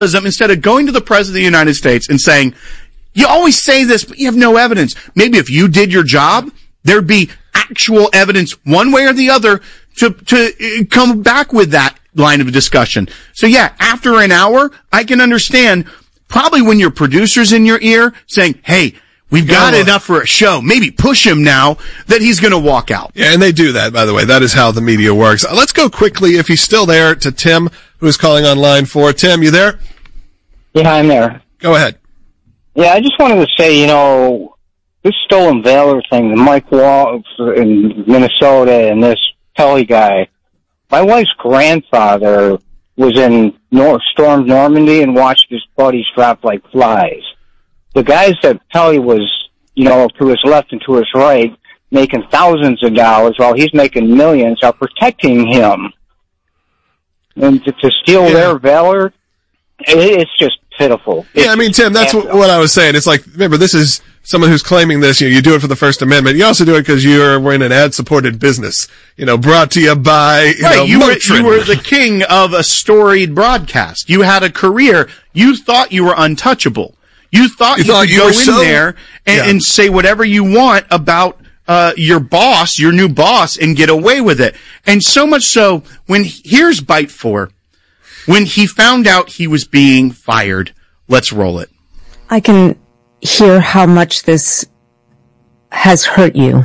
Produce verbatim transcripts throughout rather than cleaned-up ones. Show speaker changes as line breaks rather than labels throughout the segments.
instead of going to the President of the United States and saying, you always say this, but you have no evidence. Maybe if you did your job, there'd be actual evidence one way or the other to, to come back with that line of discussion. So yeah, after an hour, I can understand probably when your producer's in your ear saying, hey, we've got yeah, enough for a show. Maybe push him now that he's going to walk out.
Yeah, and they do that, by the way. That is how the media works. Let's go quickly, if he's still there, to Tim, who's calling on line four. Tim, you there?
Yeah, I'm there.
Go ahead.
Yeah, I just wanted to say, you know, this stolen valor thing, the Mike Wall in Minnesota and this Pelley guy, my wife's grandfather was in Nor- stormed Normandy and watched his buddies drop like flies. The guys that Pelley was, you know, to his left and to his right, making thousands of dollars while he's making millions, are protecting him. And to, to steal yeah. their valor, it, it's just pitiful. It's
yeah, I mean, Tim, that's what, what I was saying. It's like, remember, this is someone who's claiming this. You know, you do it for the First Amendment. You also do it because you're in an ad-supported business. You know, brought to you by, you
right,
know,
you were, you were the king of a storied broadcast. You had a career. You thought you were untouchable. You thought you, you thought could you go in so, there and, yeah. and say whatever you want about uh your boss, your new boss, and get away with it. And so much so, when here's Bite four, when he found out he was being fired, let's roll it.
I can hear how much this has hurt you.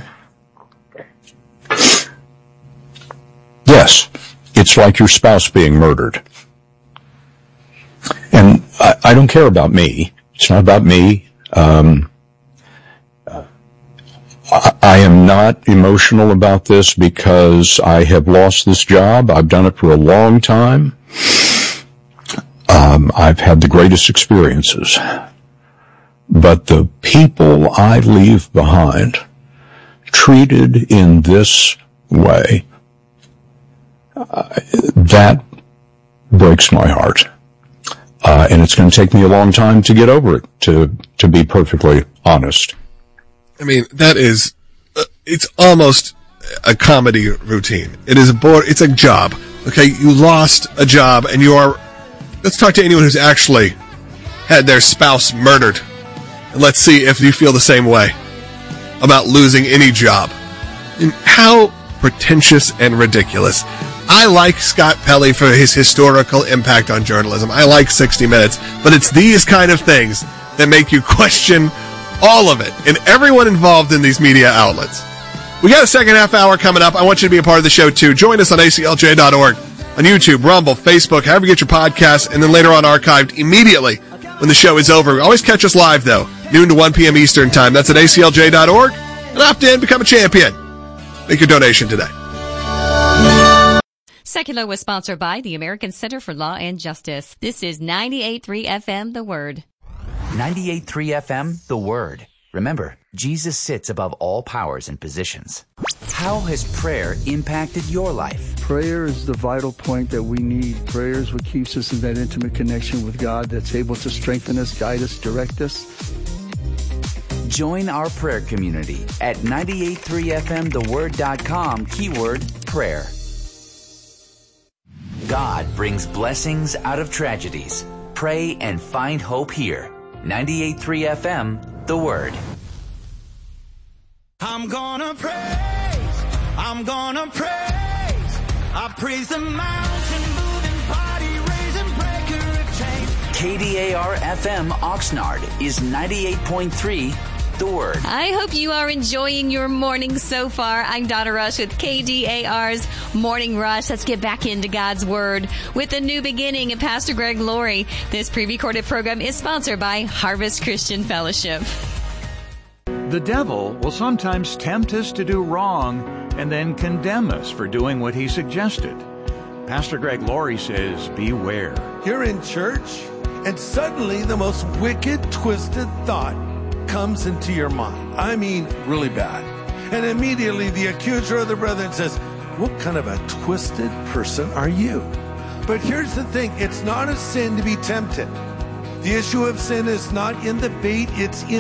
Yes, it's like your spouse being murdered. And I, I don't care about me. It's not about me. Um, I, I am not emotional about this because I have lost this job. I've done it for a long time. Um, I've had the greatest experiences. But the people I leave behind, treated in this way, uh, that breaks my heart. Uh, and it's going to take me a long time to get over it, to, to be perfectly honest.
I mean, that is, uh, it's almost a comedy routine. It is a board, it's a job. Okay, you lost a job and you are, let's talk to anyone who's actually had their spouse murdered. And let's see if you feel the same way about losing any job. And how pretentious and ridiculous. I like Scott Pelley for his historical impact on journalism. I like sixty minutes, but it's these kind of things that make you question all of it and everyone involved in these media outlets. We got a second half hour coming up. I want you to be a part of the show too. Join us on A C L J dot org, on YouTube, Rumble, Facebook, however you get your podcasts, and then later on archived immediately when the show is over. Always catch us live though, noon to one p.m. Eastern time. That's at A C L J dot org. And opt in, become a champion. Make your donation today.
Secular was sponsored by the American Center for Law and Justice. This is ninety-eight point three F M, The Word.
ninety-eight point three F M, The Word. Remember, Jesus sits above all powers and positions. How has prayer impacted your life?
Prayer is the vital point that we need. Prayer is what keeps us in that intimate connection with God that's able to strengthen us, guide us, direct us.
Join our prayer community at ninety-eight point three F M the word dot com, keyword prayer. God brings blessings out of tragedies. Pray and find hope here. ninety-eight point three F M, The Word.
I'm gonna praise, I'm gonna praise, I praise the mountain moving, body raising, breaker of chains.
K D A R F M Oxnard is ninety-eight point three, The Word.
I hope you are enjoying your morning so far. I'm Donna Rush with K D A R's Morning Rush. Let's get back into God's Word with a new beginning and Pastor Greg Laurie. This pre-recorded program is sponsored by Harvest Christian Fellowship.
The devil will sometimes tempt us to do wrong and then condemn us for doing what he suggested. Pastor Greg Laurie says, beware.
You're in church, and suddenly the most wicked, twisted thought comes into your mind. I mean, really bad. And immediately the accuser of the brethren says, what kind of a twisted person are you? But here's the thing. It's not a sin to be tempted. The issue of sin is not in the bait. It's in